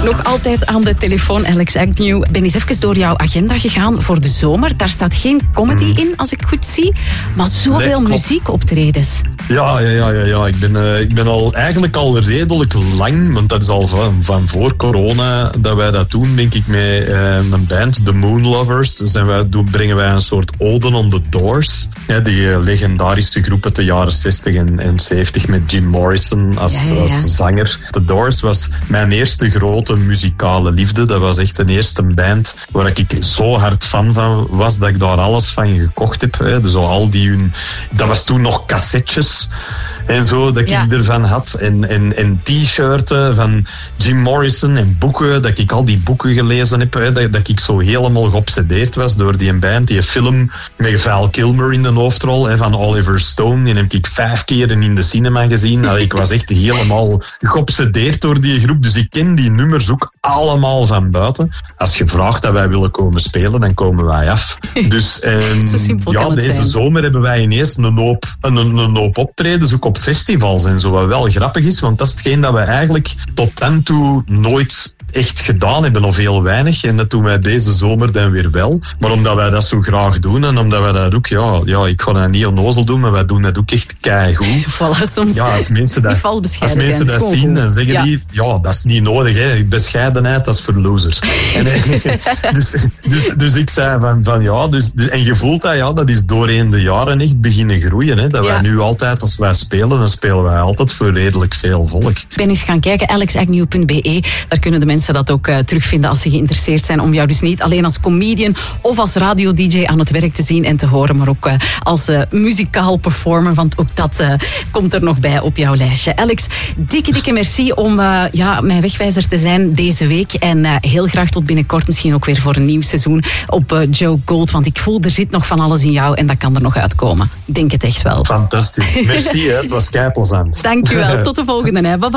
Nog altijd aan de telefoon, Alex Agnew. Ik ben eens even door jouw agenda gegaan voor de zomer. Daar staat geen comedy in, als ik goed zie. Maar zoveel muziekoptredes. Ja. Ik ben eigenlijk al redelijk lang, want dat is al van voor corona dat wij dat doen, denk ik, met een band, The Moonlovers. Brengen wij een soort ode on the Doors. Ja, die legendarische groep uit de jaren 60 en 70 met Jim Morrison als zanger. The Doors was mijn eerste grote muzikale liefde. Dat was echt de eerste band waar ik zo hard fan van was dat ik daar alles van gekocht heb. Hè. Dus dat was toen nog cassettes en zo dat ik ervan had. En t-shirten van Jim Morrison en boeken, dat ik al die boeken gelezen heb. Hè. Dat ik zo helemaal geobsedeerd was door die band. Die film met Val Kilmer in de hoofdrol van Oliver Stone. Die heb ik 5 keer in de cinema gezien. Ik was echt helemaal geobsedeerd door die groep. Dus ik ken die nummers ook allemaal van buiten. Als je vraagt dat wij willen komen spelen, dan komen wij af. Dus zo simpel kan het deze zijn. zomer hebben wij ineens een hoop optredens, ook op festivals en zo. Wat wel grappig is, want dat is hetgeen dat we eigenlijk tot dan toe nooit echt gedaan hebben, of heel weinig. En dat doen wij deze zomer dan weer wel. Maar omdat wij dat zo graag doen en omdat wij dat ook, ik ga dat niet onnozel doen, maar wij doen dat ook echt keigoed. Voilà, soms als mensen dat zien, dan zeggen die, dat is niet nodig, hè. Bescheidenheid, dat is voor losers. Dus ik zei en je voelt dat is doorheen de jaren echt beginnen groeien, hè. Dat wij nu altijd, als wij spelen, dan spelen wij altijd voor redelijk veel volk. Ik ben eens gaan kijken, alexagnew.be. Daar kunnen de mensen dat ook terugvinden als ze geïnteresseerd zijn om jou dus niet alleen als comedian of als radio-dj aan het werk te zien en te horen, maar ook als muzikaal performer, want ook dat komt er nog bij op jouw lijstje. Alex, dikke merci om mijn wegwijzer te zijn deze week en heel graag tot binnenkort, misschien ook weer voor een nieuw seizoen op Joe Gold, want ik voel, er zit nog van alles in jou en dat kan er nog uitkomen. Ik denk het echt wel. Fantastisch. Merci, het was keiplezant. Dankjewel, tot de volgende. Bye-bye.